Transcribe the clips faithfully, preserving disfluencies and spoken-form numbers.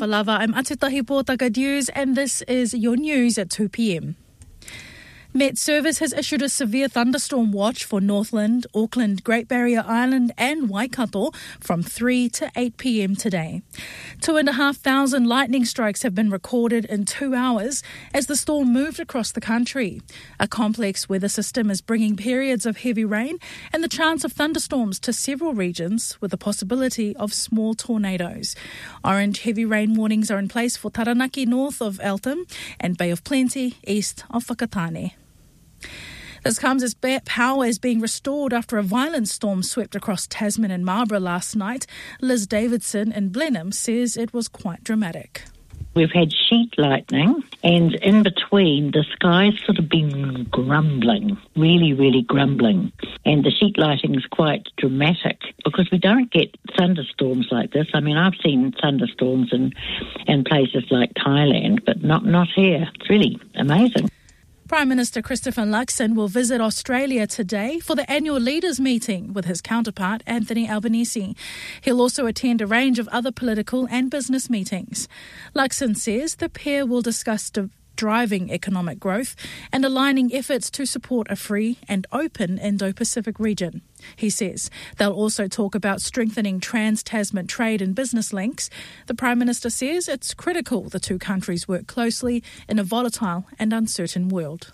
Talofa lava. I'm Atutahi Pōtaka News, and this is your news at two p.m. Met Service has issued a severe thunderstorm watch for Northland, Auckland, Great Barrier Island and Waikato from three to eight p.m. today. Two and a half thousand lightning strikes have been recorded in two hours as the storm moved across the country. A complex weather system is bringing periods of heavy rain and the chance of thunderstorms to several regions with the possibility of small tornadoes. Orange heavy rain warnings are in place for Taranaki north of Eltham and Bay of Plenty east of Whakatane. This comes as power is being restored after a violent storm swept across Tasman and Marlborough last night. Liz Davidson in Blenheim says it was quite dramatic. We've had sheet lightning, and in between the sky's sort of been grumbling, really, really grumbling. And the sheet lighting is quite dramatic because we don't get thunderstorms like this. I mean, I've seen thunderstorms in, in places like Thailand, but not, not here. It's really amazing. Prime Minister Christopher Luxon will visit Australia today for the annual leaders meeting with his counterpart Anthony Albanese. He'll also attend a range of other political and business meetings. Luxon says the pair will discuss de- driving economic growth and aligning efforts to support a free and open Indo-Pacific region. He says they'll also talk about strengthening trans-Tasman trade and business links. The Prime Minister says it's critical the two countries work closely in a volatile and uncertain world.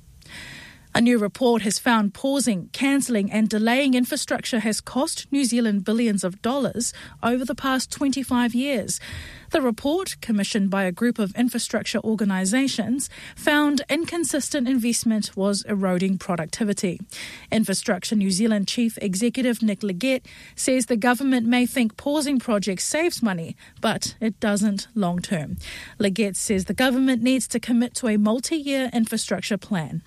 A new report has found pausing, cancelling and delaying infrastructure has cost New Zealand billions of dollars over the past twenty-five years. The report, commissioned by a group of infrastructure organisations, found inconsistent investment was eroding productivity. Infrastructure New Zealand Chief Executive Nick Leggett says the government may think pausing projects saves money, but it doesn't long term. Leggett says the government needs to commit to a multi-year infrastructure plan.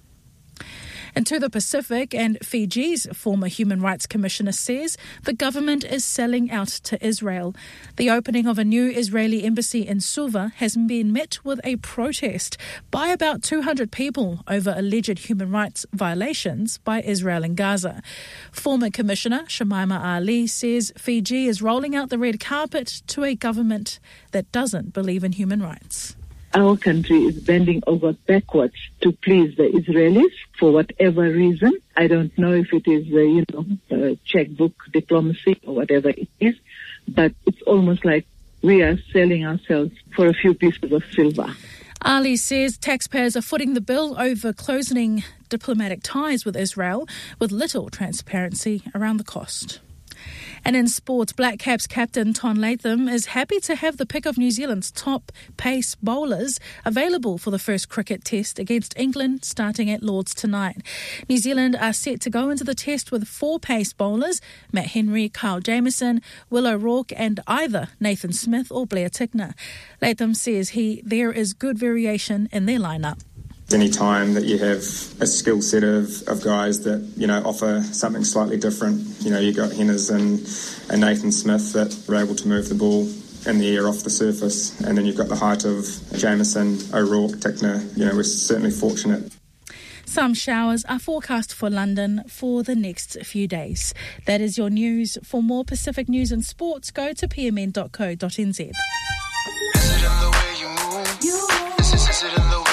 And to the Pacific, and Fiji's former Human Rights Commissioner says the government is selling out to Israel. The opening of a new Israeli embassy in Suva has been met with a protest by about two hundred people over alleged human rights violations by Israel in Gaza. Former Commissioner Shamima Ali says Fiji is rolling out the red carpet to a government that doesn't believe in human rights. Our country is bending over backwards to please the Israelis for whatever reason. I don't know if it is, uh, you know, uh, checkbook diplomacy or whatever it is, but it's almost like we are selling ourselves for a few pieces of silver. Ali says taxpayers are footing the bill over closing diplomatic ties with Israel with little transparency around the cost. And in sports, Black Caps captain Tom Latham is happy to have the pick of New Zealand's top pace bowlers available for the first cricket test against England starting at Lord's tonight. New Zealand are set to go into the test with four pace bowlers, Matt Henry, Kyle Jamieson, Will O'Rourke and either Nathan Smith or Blair Tickner. Latham says he there is good variation in their lineup. Any time that you have a skill set of, of guys that, you know, offer something slightly different, you know, you've got Henners and, and Nathan Smith that are able to move the ball in the air off the surface, and then you've got the height of Jamieson, O'Rourke, Tickner. You know, we're certainly fortunate. Some showers are forecast for London for the next few days. That is your news. For more Pacific news and sports, go to p m n dot co dot n z. Is it in the way you move? Is it, is it in the